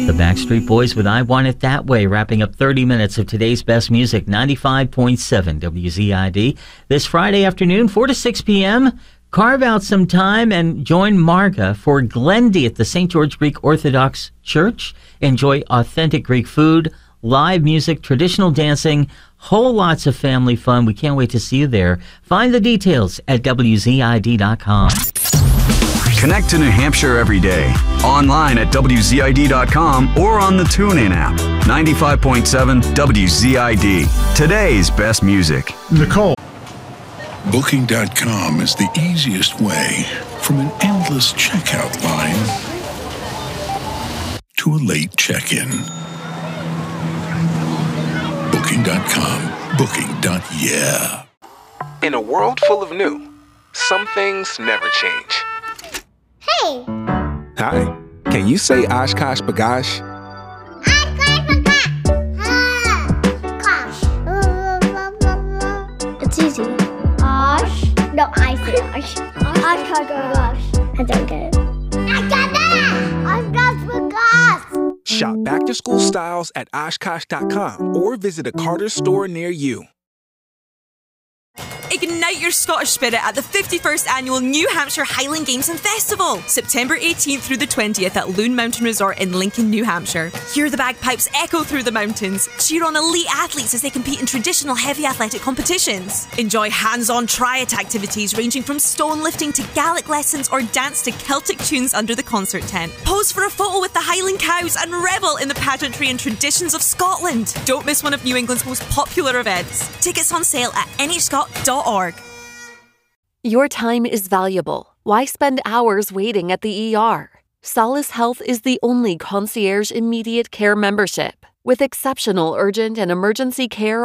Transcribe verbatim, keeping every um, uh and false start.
The Backstreet Boys with I Want It That Way, wrapping up thirty minutes of today's best music, ninety-five point seven W Z I D. This Friday afternoon, four to six p.m., carve out some time and join Marga for Glendy at the Saint George Greek Orthodox Church. Enjoy authentic Greek food, live music, traditional dancing, whole lots of family fun. We can't wait to see you there. Find the details at W Z I D dot com. Connect to New Hampshire every day. Online at W Z I D dot com or on the TuneIn app. ninety-five point seven W Z I D. Today's best music. Nicole. Booking dot com is the easiest way from an endless checkout line to a late check-in. Booking dot com. Booking. Yeah. In a world full of new, some things never change. Hey! Hi. Can you say Oshkosh Bagosh? It's easy. Osh. No, I say Osh. Oshkosh Bagosh. I don't get it. I got that! Oshkosh Bagosh! Shop back-to-school styles at Oshkosh dot com or visit a Carter's store near you. Ignite your Scottish spirit at the fifty-first Annual New Hampshire Highland Games and Festival, September eighteenth through the twentieth at Loon Mountain Resort in Lincoln, New Hampshire. Hear the bagpipes echo through the mountains. Cheer on elite athletes as they compete in traditional heavy athletic competitions. Enjoy hands-on triad activities ranging from stone lifting to Gaelic lessons or dance to Celtic tunes under the concert tent. Pose for a photo with the Highland cows and revel in the pageantry and traditions of Scotland. Don't miss one of New England's most popular events. Tickets on sale at N H scot dot org. Your time is valuable. Why spend hours waiting at the E R? Solace Health is the only concierge immediate care membership. With exceptional urgent and emergency care